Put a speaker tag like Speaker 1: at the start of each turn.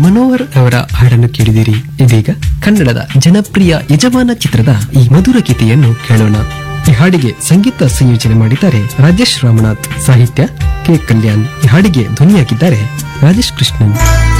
Speaker 1: ಮನೋಹರ್ ಅವರ ಹಾಡನ್ನು ಕೇಳಿದಿರಿ. ಇದೀಗ ಕನ್ನಡದ ಜನಪ್ರಿಯ ಯಜಮಾನ ಚಿತ್ರದ ಈ ಮಧುರ ಗೀತೆಯನ್ನು ಕೇಳೋಣ. ಈ ಹಾಡಿಗೆ ಸಂಗೀತ ಸಂಯೋಜನೆ ಮಾಡಿದ್ದಾರೆ ರಾಜೇಶ್ ರಾಮನಾಥ್, ಸಾಹಿತ್ಯ ಕೆ ಕಲ್ಯಾಣ್. ಈ ಹಾಡಿಗೆ ಧ್ವನಿಯಾಗಿದ್ದಾರೆ ರಾಜೇಶ್ ಕೃಷ್ಣನ್.